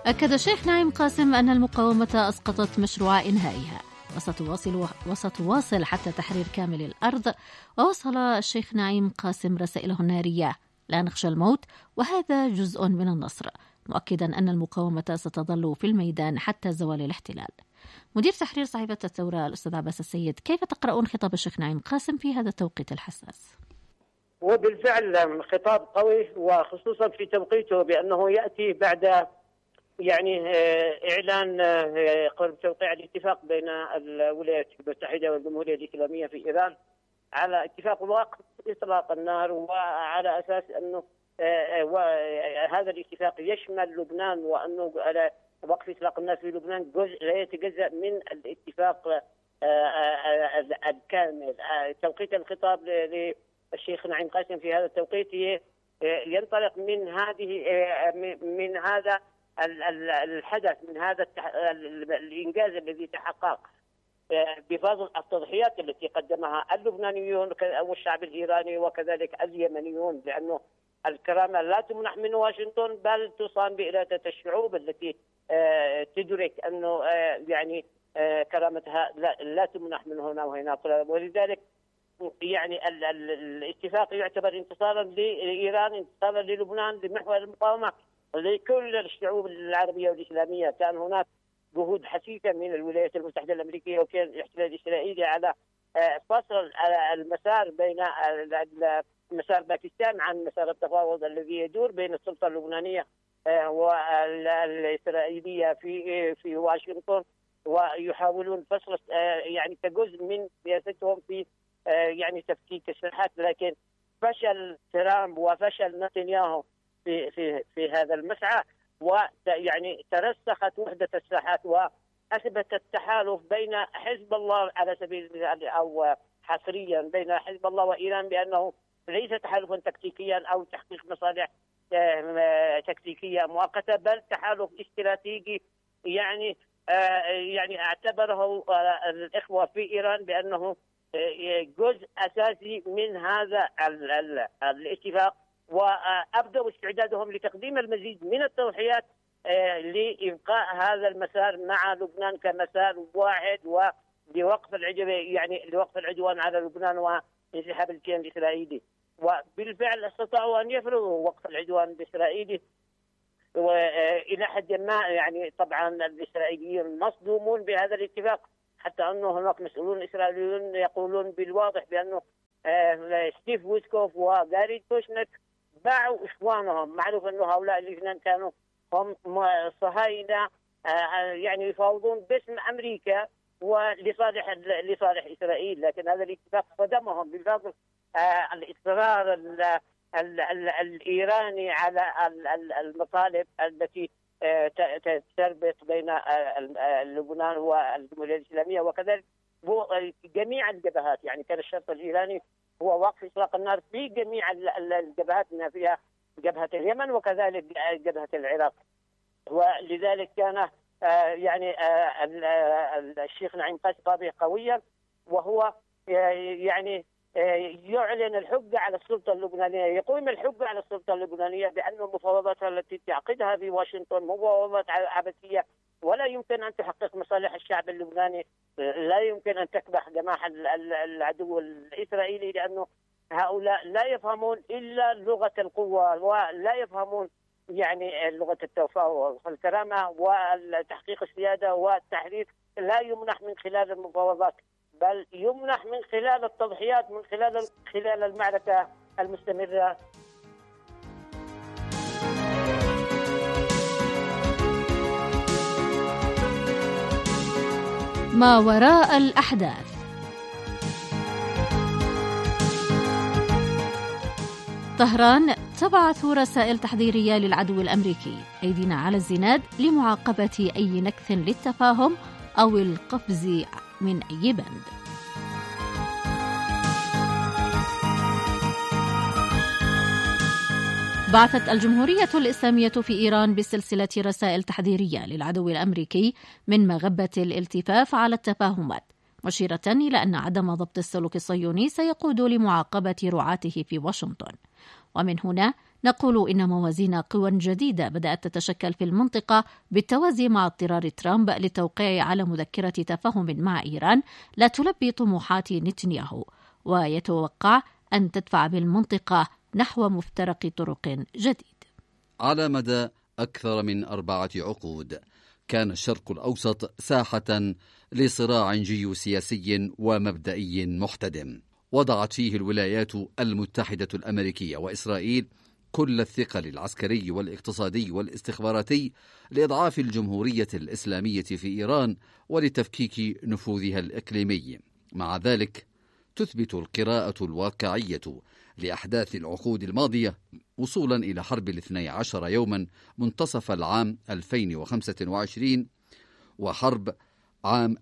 أكد الشيخ نعيم قاسم أن المقاومة أسقطت مشروع إنهائها وستواصل حتى تحرير كامل الأرض. ووصل الشيخ نعيم قاسم رسائله النارية: لا نخشى الموت وهذا جزء من النصر، مؤكدا أن المقاومة ستظل في الميدان حتى زوال الاحتلال. مدير تحرير صحيفة الثورة الأستاذ عباس السيد، كيف تقرؤون خطاب الشيخ نعيم قاسم في هذا التوقيت الحساس؟ وبالفعل خطاب قوي، وخصوصا في توقيته بأنه يأتي بعد إعلان قرب توقيع الاتفاق بين الولايات المتحدة والجمهورية الإسلامية في إيران على اتفاق وقف إطلاق النار، وعلى أساس أنه هذا الاتفاق يشمل لبنان، وأنه على وقف إطلاق النار في لبنان جزء لا يتجزأ من الاتفاق الكامل. توقيت الخطاب للشيخ نعيم قاسم في هذا التوقيت ينطلق من هذا الحدث، من هذا الإنجاز الذي تحقق بفضل التضحيات التي قدمها اللبنانيون والشعب الإيراني وكذلك اليمنيون، لأنه الكرامة لا تمنح من واشنطن بل تصان بإرادة الشعوب التي تدرك أنه كرامتها لا تمنح من هنا وهناك. ولذلك الاتفاق يعتبر انتصارا لإيران، انتصارا للبنان، لمحور المقاومة لكل الشعوب العربية والإسلامية. كان هناك جهود حثيثة من الولايات المتحدة الأمريكية وكان الاحتلال الإسرائيلي على فصل المسار بين مسار باكستان عن مسار التفاوض الذي يدور بين السلطة اللبنانية والإسرائيلية في واشنطن، ويحاولون فصل كجزء من سياستهم في تفكيك الساحات. لكن فشل ترامب وفشل نتنياهو في هذا المسعى، ترسخت وحدة الساحات وأثبت التحالف بين حزب الله على سبيل المثال أو حصريا بين حزب الله وإيران بأنه ليس تحالفا تكتيكيا أو تحقيق مصالح تكتيكية مؤقتة، بل تحالف استراتيجي. اعتبره الإخوة في إيران بأنه جزء أساسي من هذا الاتفاق، وأبدأوا استعدادهم لتقديم المزيد من التضحيات لإبقاء هذا المسار مع لبنان كمسار واحد ولوقف لوقف العدوان على لبنان وانسحاب الكيان الإسرائيلي. وبالفعل استطاعوا أن يفرضوا وقف العدوان الإسرائيلي، وإلى حد ما طبعا الإسرائيليين مصدومون بهذا الاتفاق، حتى أنه هناك مسؤولون إسرائيليون يقولون بالواضح بأنه ستيف ويسكوف وغاري توشنك باعوا إخوانهم. معروف أنه هؤلاء الاثنين كانوا هم صهاينة يفاوضون باسم أمريكا ولصالح إسرائيل، لكن هذا الاتفاق صدمهم بفضل الإصرار الإيراني على المطالب التي تربط بين لبنان والجمهورية الإسلامية، وكذلك جميع الجبهات. كان الشرط الإيراني هو وقف إطلاق النار في جميع الجبهات، من فيها جبهة اليمن وكذلك جبهة العراق. ولذلك كان الشيخ نعيم قاسم خطابه قويا، وهو يعلن الحجة على السلطة اللبنانية، يقوم الحجة على السلطة اللبنانية بأن المفاوضات التي تعقدها في واشنطن مفاوضات عبثية ولا يمكن أن تحقق مصالح الشعب اللبناني، لا يمكن أن تكبح جماح العدو الإسرائيلي، لأنه هؤلاء لا يفهمون إلا لغة القوة ولا يفهمون لغة التفاوض. فالكرامة وتحقيق السيادة والتحرير لا يمنح من خلال المفاوضات، بل يمنح من خلال التضحيات، من خلال المعركة المستمرة. ما وراء الأحداث. طهران تبعث رسائل تحذيرية للعدو الأمريكي: أيدينا على الزناد لمعاقبة أي نكث للتفاهم أو القفز من أي بند. بعثت الجمهورية الإسلامية في إيران بسلسلة رسائل تحذيرية للعدو الأمريكي من مغبة الالتفاف على التفاهمات، مشيرة إلى أن عدم ضبط السلوك الصهيوني سيقود لمعاقبة رعاته في واشنطن. ومن هنا نقول إن موازين قوى جديدة بدأت تتشكل في المنطقة بالتوازي مع اضطرار ترامب للتوقيع على مذكرة تفاهم مع إيران لا تلبي طموحات نتنياهو، ويتوقع أن تدفع بالمنطقة نحو مفترق طرق جديد. على مدى أكثر من 4 عقود كان الشرق الأوسط ساحة لصراع جيوسياسي ومبدئي محتدم، وضعت فيه الولايات المتحدة الأمريكية وإسرائيل كل الثقل العسكري والاقتصادي والاستخباراتي لإضعاف الجمهورية الإسلامية في إيران ولتفكيك نفوذها الإقليمي. مع ذلك تثبت القراءة الواقعية لأحداث العقود الماضية وصولا إلى حرب 12 يوما منتصف العام 2025 وحرب عام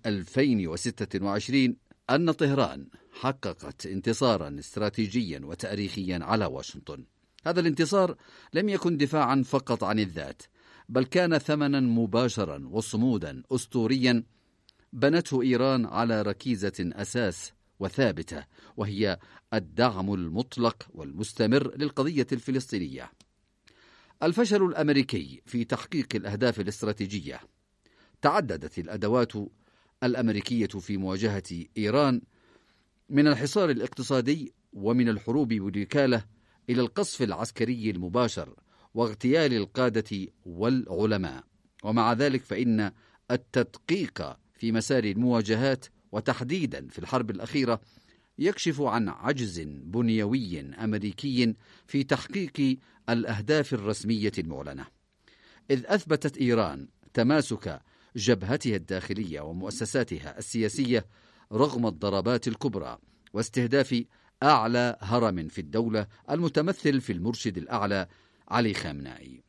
2026 أن طهران حققت انتصارا استراتيجيا وتاريخيا على واشنطن. هذا الانتصار لم يكن دفاعا فقط عن الذات، بل كان ثمنا مباشرا وصمودا أسطوريا بنته إيران على ركيزة أساس وثابتة، وهي الدعم المطلق والمستمر للقضية الفلسطينية. الفشل الأمريكي في تحقيق الأهداف الاستراتيجية. تعددت الأدوات الأمريكية في مواجهة إيران، من الحصار الاقتصادي ومن الحروب بالوكالة إلى القصف العسكري المباشر واغتيال القادة والعلماء. ومع ذلك فإن التدقيق في مسار المواجهات وتحديدا في الحرب الأخيرة يكشف عن عجز بنيوي أمريكي في تحقيق الأهداف الرسمية المعلنة، إذ أثبتت إيران تماسك جبهتها الداخلية ومؤسساتها السياسية رغم الضربات الكبرى واستهداف أعلى هرم في الدولة المتمثل في المرشد الأعلى علي خامنائي.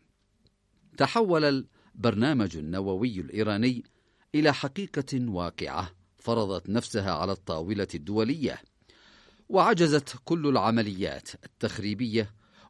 تحول البرنامج النووي الإيراني إلى حقيقة واقعة فرضت نفسها على الطاولة الدولية، وعجزت كل العمليات التخريبية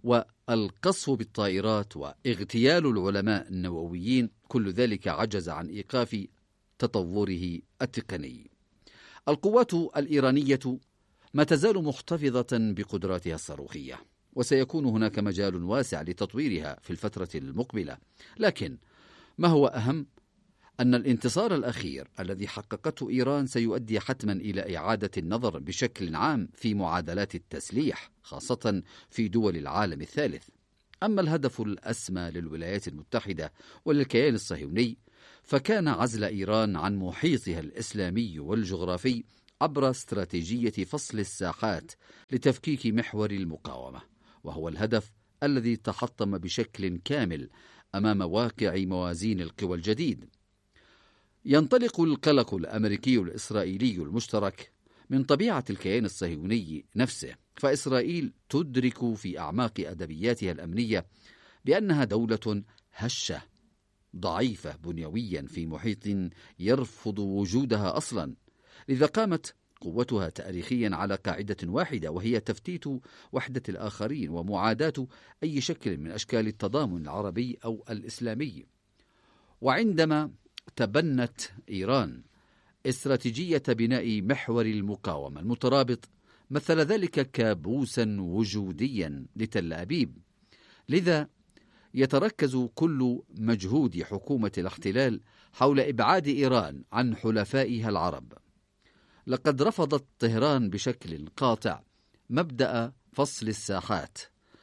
والقصف بالطائرات واغتيال العلماء النوويين، كل ذلك عجز عن إيقاف تطوره التقني. القوات الإيرانية ما تزال محتفظة بقدراتها الصاروخية، وسيكون هناك مجال واسع لتطويرها في الفترة المقبلة. لكن ما هو أهم أن الانتصار الأخير الذي حققته إيران سيؤدي حتما إلى إعادة النظر بشكل عام في معادلات التسليح، خاصة في دول العالم الثالث. أما الهدف الأسمى للولايات المتحدة وللكيان الصهيوني فكان عزل إيران عن محيطها الإسلامي والجغرافي عبر استراتيجية فصل الساحات لتفكيك محور المقاومة، وهو الهدف الذي تحطم بشكل كامل أمام واقع موازين القوى الجديد. ينطلق القلق الأمريكي الإسرائيلي المشترك من طبيعة الكيان الصهيوني نفسه، فإسرائيل تدرك في أعماق أدبياتها الأمنية بأنها دولة هشة ضعيفة بنيويا في محيط يرفض وجودها أصلا، لذا قامت قوتها تاريخيا على قاعدة واحدة، وهي تفتيت وحدة الآخرين ومعاداة أي شكل من أشكال التضامن العربي أو الإسلامي. وعندما تبنت إيران استراتيجية بناء محور المقاومة المترابط مثل ذلك كابوسا وجوديا لتل أبيب، لذا يتركز كل مجهود حكومة الاحتلال حول إبعاد إيران عن حلفائها العرب. لقد رفضت طهران بشكل قاطع مبدأ فصل الساحات،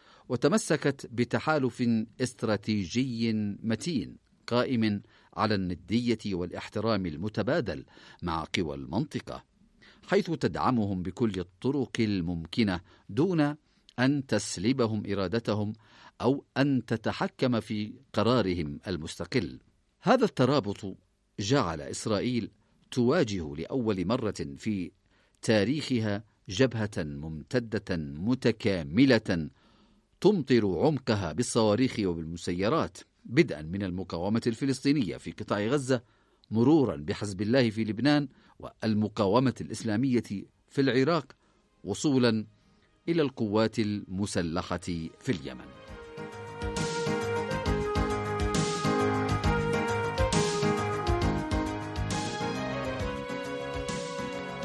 وتمسكت بتحالف استراتيجي متين قائم على الندية والاحترام المتبادل مع قوى المنطقة، حيث تدعمهم بكل الطرق الممكنة دون أن تسلبهم إرادتهم أو أن تتحكم في قرارهم المستقل. هذا الترابط جعل إسرائيل تواجه لأول مرة في تاريخها جبهة ممتدة متكاملة تمطر عمقها بالصواريخ وبالمسيرات، بدءا من المقاومة الفلسطينية في قطاع غزة، مرورا بحزب الله في لبنان والمقاومة الإسلامية في العراق، وصولا إلى القوات المسلحة في اليمن.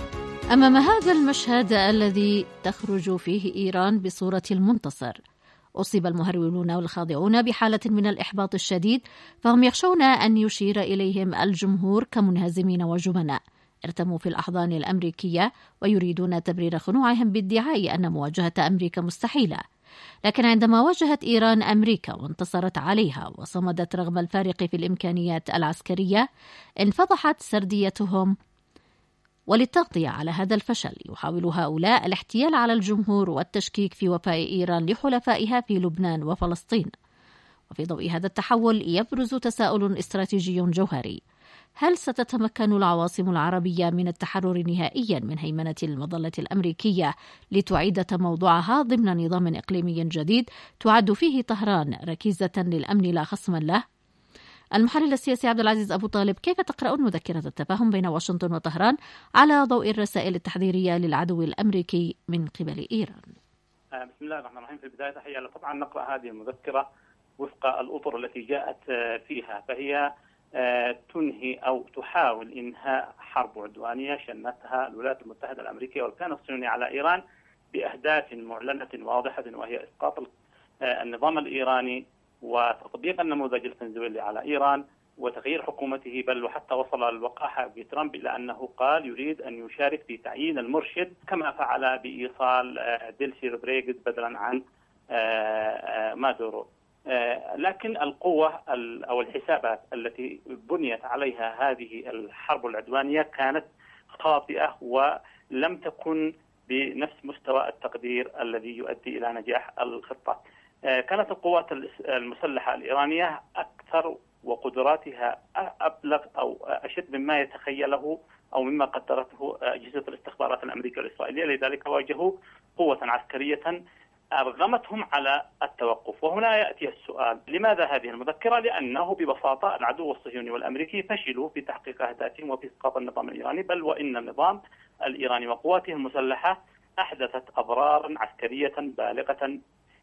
أمام هذا المشهد الذي تخرج فيه إيران بصورة المنتصر أصيب المهرولون والخاضعون بحالة من الإحباط الشديد، فهم يخشون أن يشير إليهم الجمهور كمنهزمين وجبناء ارتموا في الأحضان الأمريكية ويريدون تبرير خنوعهم بادعاء أن مواجهة أمريكا مستحيلة. لكن عندما واجهت إيران أمريكا وانتصرت عليها وصمدت رغم الفارق في الإمكانيات العسكرية، انفضحت سرديتهم. وللتغطية على هذا الفشل يحاول هؤلاء الاحتيال على الجمهور والتشكيك في وفاء إيران لحلفائها في لبنان وفلسطين. وفي ضوء هذا التحول يبرز تساؤل استراتيجي جوهري: هل ستتمكن العواصم العربية من التحرر نهائيا من هيمنة المظلة الأمريكية لتعيد تموضعها ضمن نظام إقليمي جديد تعد فيه طهران ركيزة للأمن لا خصما له؟ المحلل السياسي عبد العزيز أبو طالب، كيف تقرأون مذكرة التفاهم بين واشنطن وطهران على ضوء الرسائل التحذيرية للعدو الأمريكي من قبل إيران؟ بسم الله الرحمن الرحيم. في البداية تحية. طبعا نقرأ هذه المذكرة وفق الأطر التي جاءت فيها، فهي تنهي أو تحاول إنهاء حرب عدوانية شنتها الولايات المتحدة الأمريكية والكيان الصهيوني على إيران بأهداف معلنة واضحة، وهي إسقاط النظام الإيراني وتطبيق النموذج الفنزويلي على إيران وتغيير حكومته، بل وحتى وصل الوقاحة بترامب إلى أنه قال يريد أن يشارك في تعيين المرشد، كما فعل بإيصال ديلسي رودريغيز بدلا عن مادورو. لكن القوة أو الحسابات التي بنيت عليها هذه الحرب العدوانية كانت خاطئة ولم تكن بنفس مستوى التقدير الذي يؤدي إلى نجاح الخطة. كانت القوات المسلحة الإيرانية أكثر وقدراتها أبلغ أو أشد مما يتخيله أو مما قدرته أجهزة الاستخبارات الأمريكية والإسرائيلية، لذلك واجهوا قوة عسكرية أرغمتهم على التوقف. وهنا يأتي السؤال: لماذا هذه المذكرة؟ لأنه ببساطة العدو الصهيوني والأمريكي فشلوا في تحقيق أهدافهم وفي إسقاط النظام الإيراني، بل وإن النظام الإيراني وقواته المسلحة أحدثت أضرارا عسكرية بالغة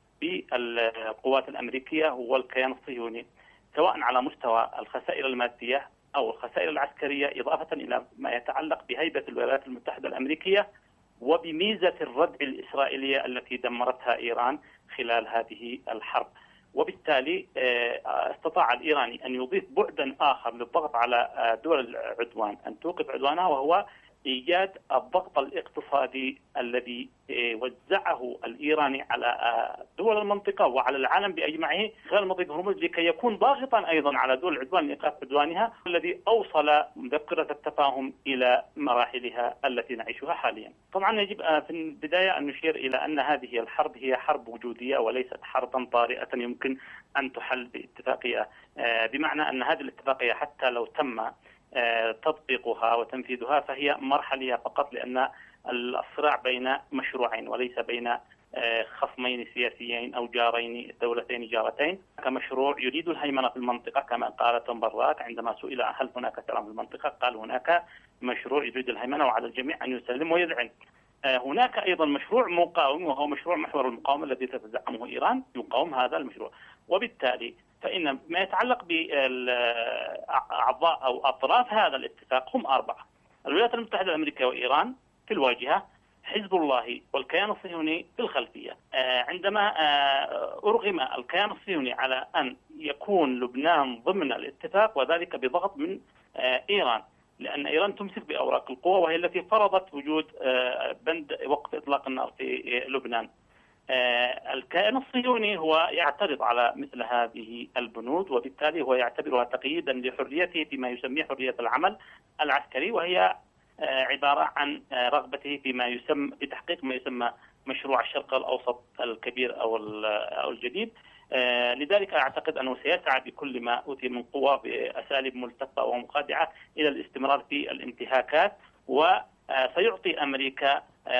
بالقوات الأمريكية والكيان الصهيوني، سواء على مستوى الخسائر المادية أو الخسائر العسكرية، إضافة إلى ما يتعلق بهيبة الولايات المتحدة الأمريكية وبميزة الردع الإسرائيلية التي دمرتها إيران خلال هذه الحرب. وبالتالي استطاع الإيراني أن يضيف بعدا آخر للضغط على دول العدوان أن توقف عدوانها، وهو إيجاد الضغط الاقتصادي الذي وزعه الإيراني على دول المنطقة وعلى العالم بأجمعه خلال مضيق هرمز، لكي يكون ضاغطا أيضا على دول العدوان لإيقاف عدوانها، الذي أوصل مذكرة التفاهم إلى مراحلها التي نعيشها حاليا. طبعا يجب في البداية أن نشير إلى أن هذه الحرب هي حرب وجودية وليست حربا طارئة يمكن أن تحل باتفاقية، بمعنى أن هذه الاتفاقية حتى لو تم تطبيقها وتنفيذها فهي مرحلية فقط، لأن الصراع بين مشروعين وليس بين خصمين سياسيين أو جارين دولتين جارتين. كمشروع يريد الهيمنة في المنطقة، كما قال توم براك عندما سئل هل هناك سلام في المنطقة قال هناك مشروع يريد الهيمنة وعلى الجميع أن يسلم ويذعن. هناك أيضا مشروع مقاوم وهو مشروع محور المقاومة الذي تتزعمه إيران يقاوم هذا المشروع. وبالتالي فإن ما يتعلق بأعضاء أو أطراف هذا الاتفاق هم 4: الولايات المتحدة الأمريكية وإيران في الواجهة، حزب الله والكيان الصهيوني في الخلفية. عندما أرغم الكيان الصهيوني على أن يكون لبنان ضمن الاتفاق، وذلك بضغط من إيران، لأن إيران تمسك بأوراق القوة وهي التي فرضت وجود بند وقف إطلاق النار في لبنان. الكيان الصهيوني هو يعترض على مثل هذه البنود، وبالتالي هو يعتبرها تقييدا لحريته فيما يسميه حرية العمل العسكري، وهي عبارة عن رغبته فيما يسمى بتحقيق ما يسمى مشروع الشرق الأوسط الكبير أو الجديد. لذلك أعتقد أنه سيسعى بكل ما أوتي من قوة بأساليب ملتفة ومخادعة إلى الاستمرار في الانتهاكات، وسيعطي أمريكا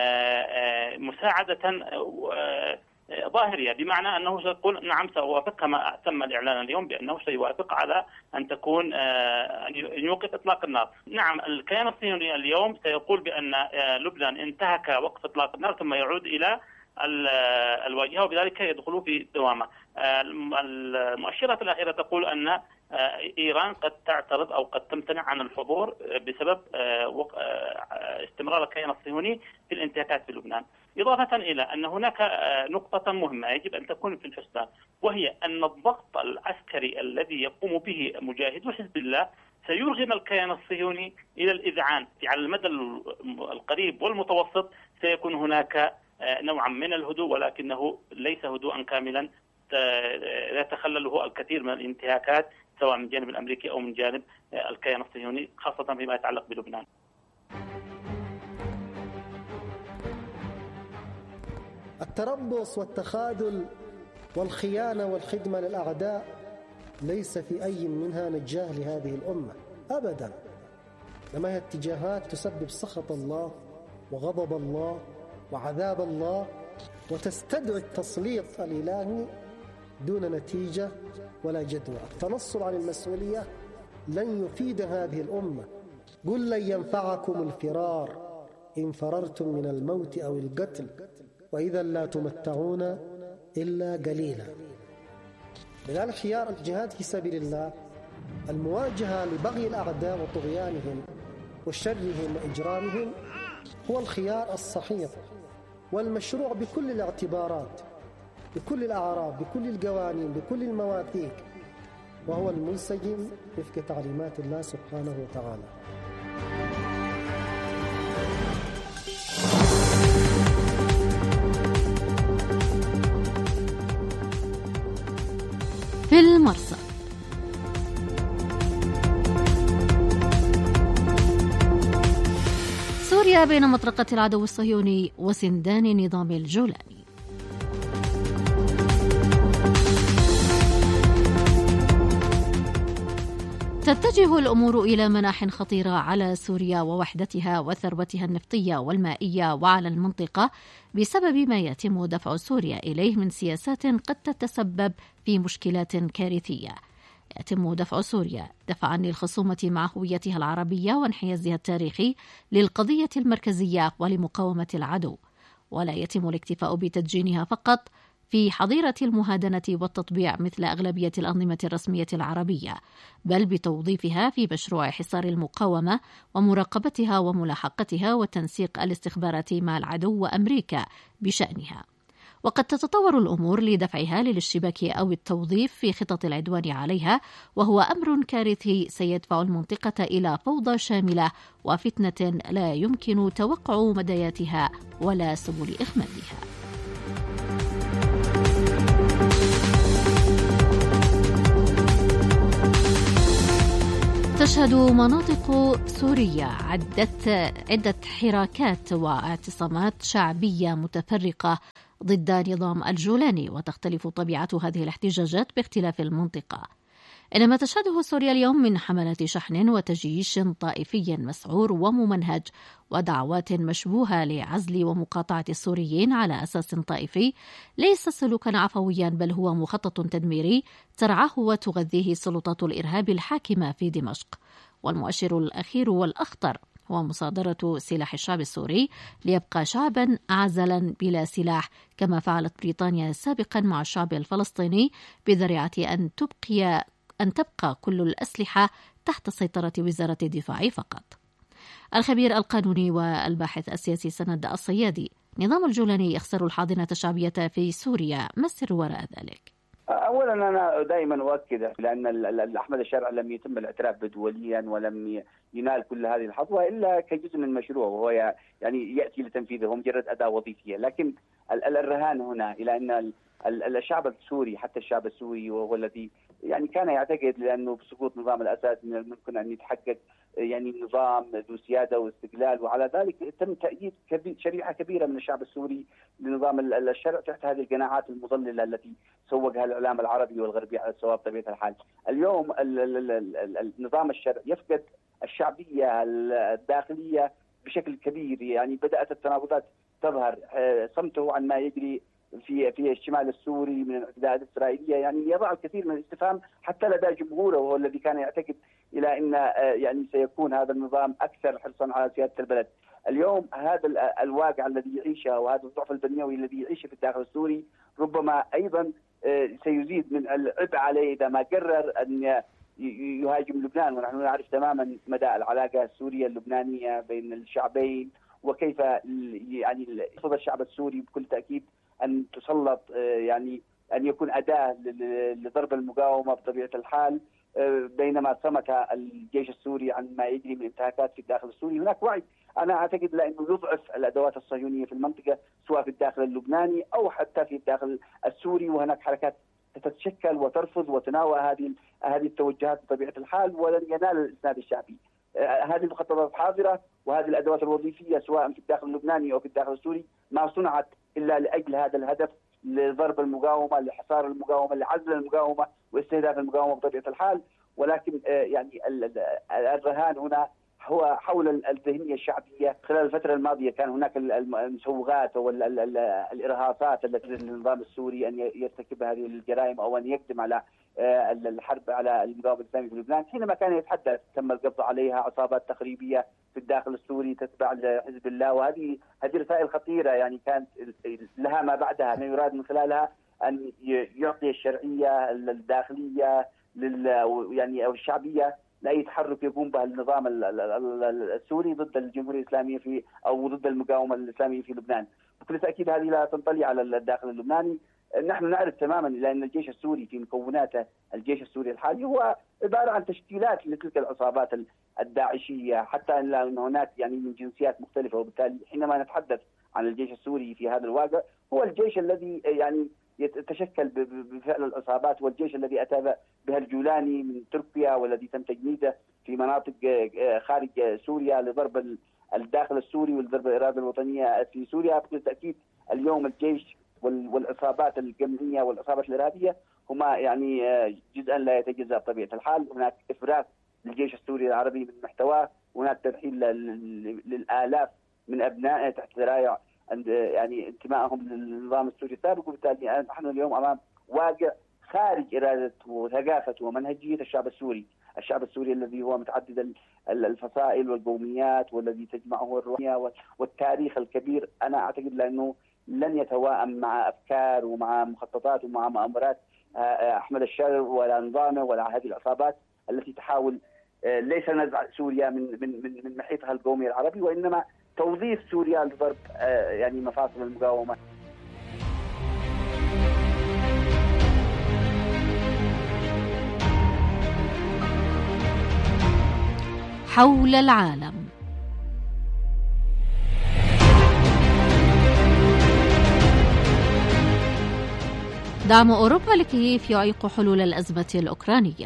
مساعدة ظاهرية، بمعنى أنه سيقول نعم سأوافق، كما تم الإعلان اليوم بأنه سيوافق على أن تكون أن يوقف إطلاق النار. نعم الكيان الصهيوني اليوم سيقول بأن لبنان انتهك وقف إطلاق النار ثم يعود إلى الواجهة، وبذلك يدخلوا في دوامة. المؤشرات الأخيرة تقول أن إيران قد تعترض أو قد تمتنع عن الحضور بسبب استمرار الكيان الصهيوني في الانتهاكات في لبنان. إضافة إلى أن هناك نقطة مهمة يجب أن تكون في الحسبان، وهي أن الضغط العسكري الذي يقوم به مجاهدو حزب الله سيرغم الكيان الصهيوني إلى الإذعان على المدى القريب والمتوسط. سيكون هناك نوعا من الهدوء، ولكنه ليس هدوءا كاملا يتخلله الكثير من الانتهاكات سواء من الجانب الأمريكي أو من جانب الكيان الصهيوني، خاصة فيما يتعلق بلبنان. التربص والتخاذل والخيانة والخدمة للأعداء ليس في أي منها نجاه لهذه الأمة أبدا، لما هي اتجاهات تسبب سخط الله وغضب الله وعذاب الله، وتستدعي التسليط الإلهي دون نتيجة ولا جدوى. التنصل عن المسؤولية لن يفيد هذه الأمة. قل لن ينفعكم الفرار إن فررتم من الموت أو القتل وإذا لا تمتعون إلا قليلا. لذلك خيار الجهاد في سبيل الله، المواجهة لبغي الأعداء وطغيانهم وشرهم وإجرامهم، هو الخيار الصحيح والمشروع بكل الاعتبارات، بكل الأعراف، بكل القوانين، بكل المواثيق، وهو المنسجم وفق تعليمات الله سبحانه وتعالى. في المرصد، سوريا بين مطرقة العدو الصهيوني وسندان نظام الجولاني. تتجه الأمور إلى مناح خطيرة على سوريا ووحدتها وثروتها النفطية والمائية وعلى المنطقة بسبب ما يتم دفع سوريا إليه من سياسات قد تتسبب في مشكلات كارثية. يتم دفع سوريا دفعا للخصومة مع هويتها العربية وانحيازها التاريخي للقضية المركزية ولمقاومة العدو، ولا يتم الاكتفاء بتدجينها فقط في حظيرة المهادنة والتطبيع مثل أغلبية الأنظمة الرسمية العربية، بل بتوظيفها في مشروع حصار المقاومة ومراقبتها وملاحقتها وتنسيق الاستخبارات مع العدو وأمريكا بشأنها. وقد تتطور الأمور لدفعها للاشتباك أو التوظيف في خطط العدوان عليها، وهو أمر كارثي سيدفع المنطقة إلى فوضى شاملة وفتنة لا يمكن توقع مدياتها ولا سبل إخمادها. تشهد مناطق سوريا عدة حراكات واعتصامات شعبية متفرقة ضد نظام الجولاني، وتختلف طبيعة هذه الاحتجاجات باختلاف المنطقة. إنما تشهده سوريا اليوم من حملات شحن وتجييش طائفي مسعور وممنهج ودعوات مشبوهة لعزل ومقاطعة السوريين على أساس طائفي ليس سلوكا عفويا، بل هو مخطط تدميري ترعاه وتغذيه السلطات الإرهاب الحاكمة في دمشق. والمؤشر الأخير والأخطر هو مصادرة سلاح الشعب السوري ليبقى شعبا عزلا بلا سلاح، كما فعلت بريطانيا سابقا مع الشعب الفلسطيني بذريعة أن تبقى كل الأسلحة تحت سيطرة وزارة الدفاع فقط. الخبير القانوني والباحث السياسي سند الصيادي: نظام الجولاني يخسر الحاضنة الشعبية في سوريا، ما السر وراء ذلك؟ أولا أنا دائما أؤكد لأن أحمد الشرع لم يتم الاعتراف به دوليا ولم ينال كل هذه الحظوة إلا كجزء من المشروع، وهو يعني يأتي لتنفيذه مجرد أداة وظيفية. لكن الرهان هنا إلى أن الشعب السوري، حتى الشعب السوري وهو الذي يعني كان يعتقد لأنه بسقوط نظام الأسد من الممكن أن يتحقق يعني نظام ذو سيادة واستقلال، وعلى ذلك تم تأييد شريحة كبيرة من الشعب السوري لنظام الشرع تحت هذه القناعات المضللة التي سوقها الإعلام العربي والغربي على الصواب بطبيعة الحال. اليوم النظام الشرع يفقد الشعبية الداخلية بشكل كبير، يعني بدأت التناقضات تظهر، صمته عن ما يجري في الشمال السوري من الاعتداءات الإسرائيلية يعني يضع الكثير من الاستفهام حتى لدى جمهوره، وهو الذي كان يعتقد إلى أن يعني سيكون هذا النظام أكثر حرصا على سيادة البلد. اليوم هذا الواقع الذي يعيشه وهذا الضعف البنيوي الذي يعيشه في الداخل السوري ربما أيضا سيزيد من العبء عليه إذا ما قرر أن يهاجم لبنان، ونحن نعرف تماما مدى العلاقة السورية اللبنانية بين الشعبين وكيف يعني يرفض الشعب السوري بكل تأكيد أن تسلط يعني أن يكون أداة لضرب المقاومة بطبيعة الحال، بينما صمت الجيش السوري عن ما يجري من انتهاكات في الداخل السوري. هناك وعي أنا أعتقد لأنه يضعف الأدوات الصهيونية في المنطقة سواء في الداخل اللبناني أو حتى في الداخل السوري، وهناك حركات تتشكل وترفض وتناوى هذه التوجهات بطبيعة الحال ولن ينال الإسناد الشعبي. هذه المخططات حاضرة، وهذه الأدوات الوظيفية سواء في الداخل اللبناني أو في الداخل السوري ما صنعت إلا لأجل هذا الهدف، لضرب المقاومة، لحصار المقاومة، لعزل المقاومة واستهداف المقاومة بطبيعة الحال. ولكن يعني الرهان هنا هو حول الذهنية الشعبية. خلال الفترة الماضية كان هناك المسوغات أو الإرهاصات التي للنظام السوري أن يرتكب هذه الجرائم أو أن يقدم على الحرب على المقاومة الإسلامية في لبنان. حينما كان يتحدث تم القبض عليها عصابات تخريبية في الداخل السوري تتبع لحزب الله، وهذه رسائل خطيرة يعني كانت لها ما بعدها، أن يراد من خلالها أن يعطي الشرعية الداخلية يعني أو الشعبية لأي تحرك يقوم به النظام السوري ضد الجمهورية الإسلامية أو ضد المقاومة الإسلامية في لبنان. بكل تأكيد هذه لا تنطلي على الداخل اللبناني. نحن نعرف تماما لأن الجيش السوري في مكوناته، الجيش السوري الحالي هو عبارة عن تشكيلات لتلك العصابات الداعشية، حتى أن هناك يعني من جنسيات مختلفة. وبالتالي حينما نتحدث عن الجيش السوري في هذا الواقع هو الجيش الذي يعني يتشكل بفعل العصابات، والجيش الذي أتى بها الجولاني من تركيا والذي تم تجنيده في مناطق خارج سوريا لضرب الداخل السوري ولضرب الإرادة الوطنية في سوريا. بكل تأكيد اليوم الجيش والعصابات الجمعية والعصابات الإرهابية هما يعني جزءا لا يتجزأ بطبيعة الحال. هناك إفراط للجيش السوري العربي من محتواه، هناك ترحيل للآلاف من أبنائه تحت ذرايع يعني انتمائهم للنظام السوري السابق. وبالتالي نحن اليوم أمام واقع خارج إرادة وثقافة ومنهجية الشعب السوري الذي هو متعدد الفصائل والقوميات والذي تجمعه الروحية والتاريخ الكبير. أنا أعتقد لأنه لن يتوائم مع أفكار ومع مخططات ومع مؤامرات أحمد الشرع ولا نظامه ولا هذه العصابات التي تحاول ليس نزع سوريا من محيطها القومي العربي، وإنما توظيف سوريا لضرب يعني مفاصل المقاومة. حول العالم. دعم أوروبا لكييف يعيق حلول الأزمة الأوكرانية.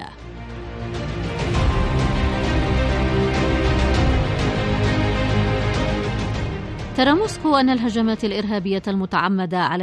ترى موسكو أن الهجمات الإرهابية المتعمدة على